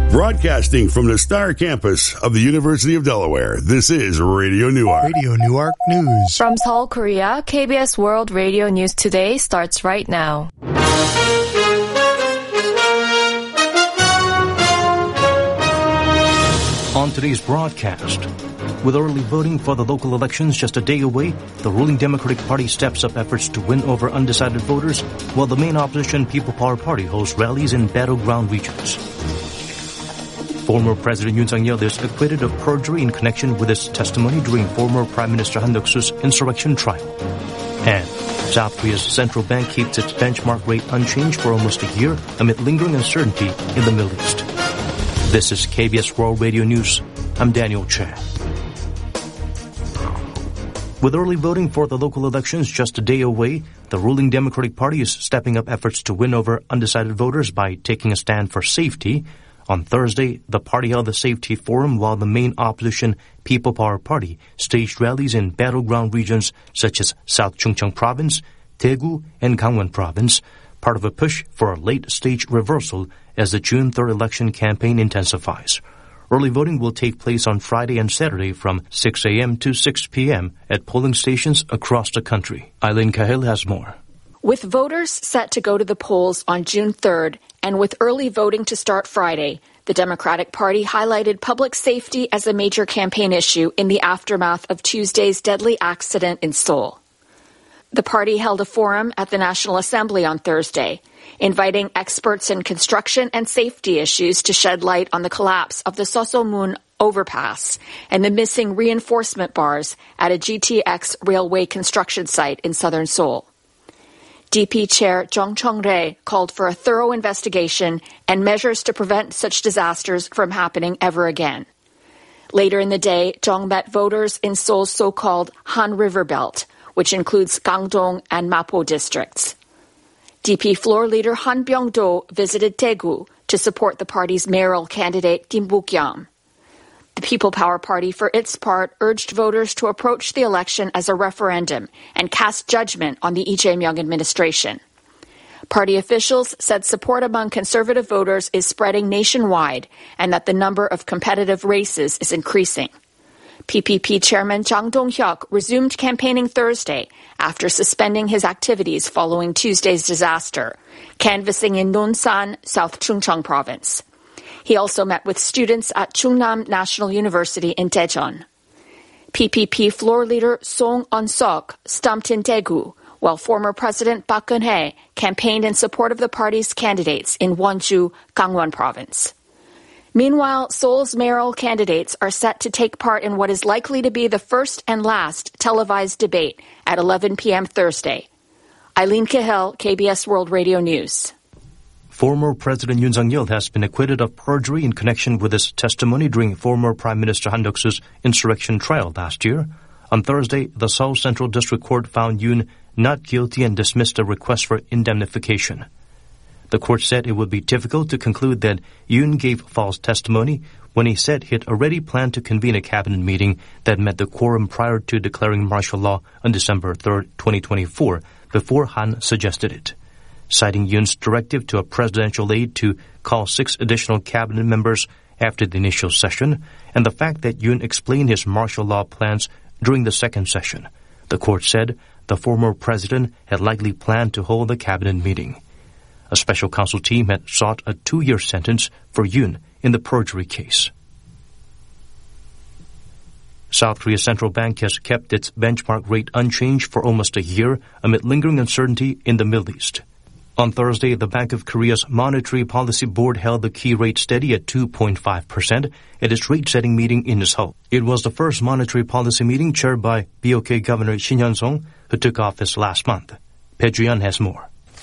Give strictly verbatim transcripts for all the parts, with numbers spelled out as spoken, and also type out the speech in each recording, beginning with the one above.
Broadcasting from the Star Campus of the University of Delaware, this is Radio Newark. Radio Newark News. From Seoul, Korea, K B S World Radio News Today starts right now. On today's broadcast, with early voting for the local elections just a day away, the ruling Democratic Party steps up efforts to win over undecided voters, while the main opposition People Power Party hosts rallies in battleground regions. Former President Yoon Suk-yeol is acquitted of perjury in connection with his testimony during former Prime Minister Han Duck-soo's insurrection trial. And South Korea's central bank keeps its benchmark rate unchanged for almost a year amid lingering uncertainty in the Middle East. This is K B S World Radio News. I'm Daniel Chan. With early voting for the local elections just a day away, the ruling Democratic Party is stepping up efforts to win over undecided voters by taking a stand for safety. On Thursday, the party held a safety forum while the main opposition People Power Party staged rallies in battleground regions such as South Chungcheong Province, Daegu, and Gangwon Province, part of a push for a late-stage reversal as the June third election campaign intensifies. Early voting will take place on Friday and Saturday from six a.m. to six p.m. at polling stations across the country. Eileen Cahill has more. With voters set to go to the polls on June third, and with early voting to start Friday, the Democratic Party highlighted public safety as a major campaign issue in the aftermath of Tuesday's deadly accident in Seoul. The party held a forum at the National Assembly on Thursday, inviting experts in construction and safety issues to shed light on the collapse of the Sosomun overpass and the missing reinforcement bars at a G T X railway construction site in southern Seoul. D P Chair Jung Chong-rae called for a thorough investigation and measures to prevent such disasters from happening ever again. Later in the day, Jung met voters in Seoul's so-called Han River Belt, which includes Gangdong and Mapo districts. D P floor leader Han Byung-do visited Daegu to support the party's mayoral candidate Kim Buk-yeom. The People Power Party, for its part, urged voters to approach the election as a referendum and cast judgment on the Lee Jae-myung administration. Party officials said support among conservative voters is spreading nationwide and that the number of competitive races is increasing. P P P Chairman Jang Dong-hyuk resumed campaigning Thursday after suspending his activities following Tuesday's disaster, canvassing in Nonsan, South Chungcheong Province. He also met with students at Chungnam National University in Daejeon. P P P floor leader Song On-seok stumped in Daegu, while former President Park Geun-hye campaigned in support of the party's candidates in Wonju, Gangwon Province. Meanwhile, Seoul's mayoral candidates are set to take part in what is likely to be the first and last televised debate at eleven p.m. Thursday. Eileen Cahill, K B S World Radio News. Former President Yoon Suk-yeol has been acquitted of perjury in connection with his testimony during former Prime Minister Han Duck-soo's insurrection trial last year. On Thursday, the Seoul Central District Court found Yoon not guilty and dismissed a request for indemnification. The court said it would be difficult to conclude that Yoon gave false testimony when he said he had already planned to convene a cabinet meeting that met the quorum prior to declaring martial law on December third, twenty twenty-four, before Han suggested it. Citing Yoon's directive to a presidential aide to call six additional cabinet members after the initial session, and the fact that Yoon explained his martial law plans during the second session, the court said the former president had likely planned to hold a cabinet meeting. A special counsel team had sought a two-year sentence for Yoon in the perjury case. South Korea's central bank has kept its benchmark rate unchanged for almost a year amid lingering uncertainty in the Middle East. On Thursday, the Bank of Korea's Monetary Policy Board held the key rate steady at two point five percent at its rate-setting meeting in Seoul. It was the first monetary policy meeting chaired by B O K Governor Shin Hyun-sung, who took office last month. Pei Ju-yeon has more.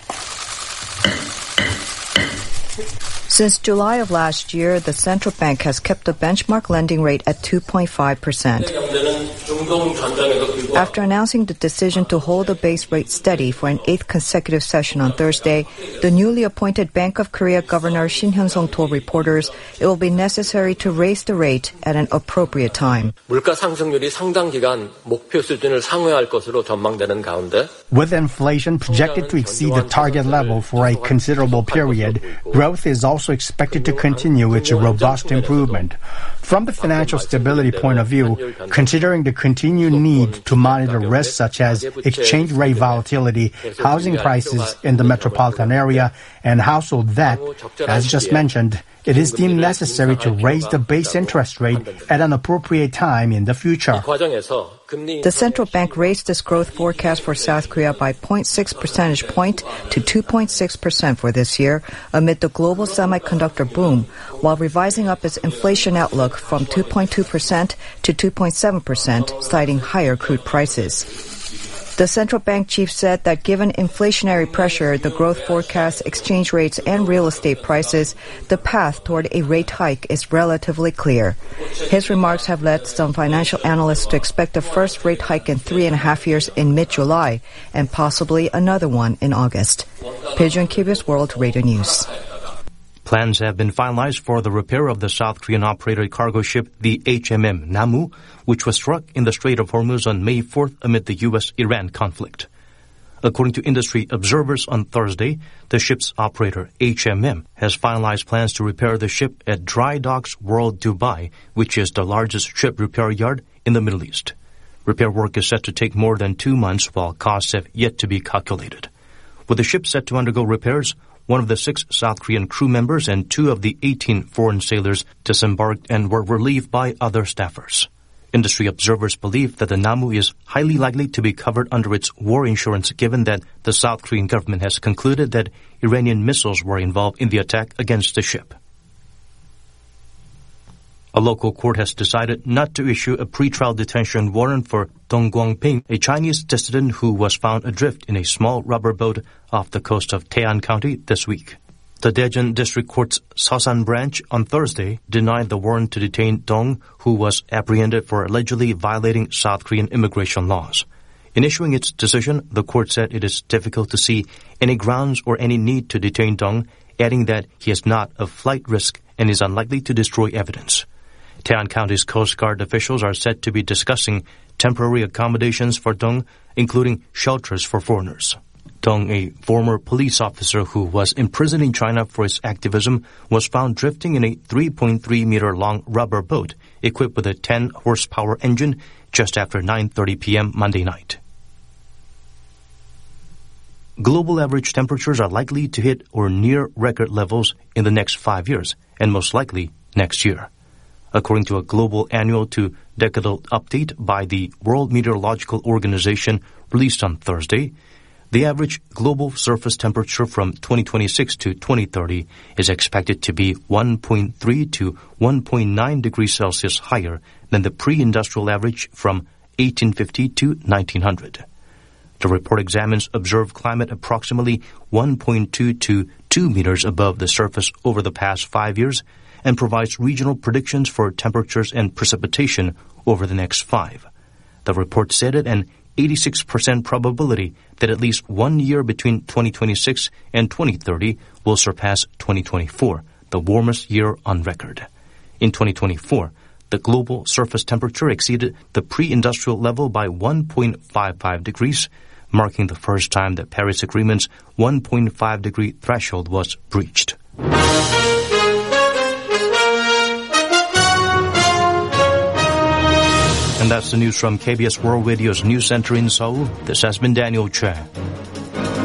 Since July of last year, the central bank has kept the benchmark lending rate at two point five percent. After announcing the decision to hold the base rate steady for an eighth consecutive session on Thursday, the newly appointed Bank of Korea Governor Shin Hyun-sung told reporters it will be necessary to raise the rate at an appropriate time. 물가 상승률이 상당 기간 목표 수준을 상회할 것으로 전망되는 가운데 With inflation projected to exceed the target level for a considerable period, growth is also expected to continue its robust improvement. From the financial stability point of view, considering the continued need to monitor risks such as exchange rate volatility, housing prices in the metropolitan area, and household debt, as just mentioned, it is deemed necessary to raise the base interest rate at an appropriate time in the future. The central bank raised its growth forecast for South Korea by zero point six percentage point to two point six percent for this year amid the global semiconductor boom, while revising up its inflation outlook from two point two percent to two point seven percent, citing higher crude prices. The central bank chief said that given inflationary pressure, the growth forecast, exchange rates, and real estate prices, the path toward a rate hike is relatively clear. His remarks have led some financial analysts to expect the first rate hike in three and a half years in mid-July and possibly another one in August. Pigeon K B S World Radio News. Plans have been finalized for the repair of the South Korean operated cargo ship, the H M M Namu, which was struck in the Strait of Hormuz on May fourth amid the U S Iran conflict. According to industry observers on Thursday, the ship's operator, H M M, has finalized plans to repair the ship at Dry Docks World Dubai, which is the largest ship repair yard in the Middle East. Repair work is set to take more than two months, while costs have yet to be calculated. With the ship set to undergo repairs, one of the six South Korean crew members and two of the eighteen foreign sailors disembarked and were relieved by other staffers. Industry observers believe that the Namu is highly likely to be covered under its war insurance, given that the South Korean government has concluded that Iranian missiles were involved in the attack against the ship. A local court has decided not to issue a pretrial detention warrant for Dong Guangping, a Chinese dissident who was found adrift in a small rubber boat off the coast of Taean County this week. The Daejeon District Court's Seosan branch on Thursday denied the warrant to detain Dong, who was apprehended for allegedly violating South Korean immigration laws. In issuing its decision, the court said it is difficult to see any grounds or any need to detain Dong, adding that he is not a flight risk and is unlikely to destroy evidence. Taean County's Coast Guard officials are said to be discussing temporary accommodations for Dong, including shelters for foreigners. Dong, a former police officer who was imprisoned in China for his activism, was found drifting in a three point three meter long rubber boat equipped with a ten horsepower engine just after nine thirty p.m. Monday night. Global average temperatures are likely to hit or near record levels in the next five years, and most likely next year. According to a global annual to decadal update by the World Meteorological Organization released on Thursday, the average global surface temperature from twenty twenty-six to twenty thirty is expected to be one point three to one point nine degrees Celsius higher than the pre-industrial average from eighteen fifty to nineteen hundred. The report examines observed climate approximately one point two to two meters above the surface over the past five years and provides regional predictions for temperatures and precipitation over the next five. The report stated an eighty-six percent probability that at least one year between twenty twenty-six and twenty thirty will surpass twenty twenty-four, the warmest year on record. In twenty twenty-four, the global surface temperature exceeded the pre-industrial level by one point five five degrees, marking the first time the Paris Agreement's one point five degree threshold was breached. And that's the news from K B S World Radio's News Center in Seoul. This has been Daniel Chen.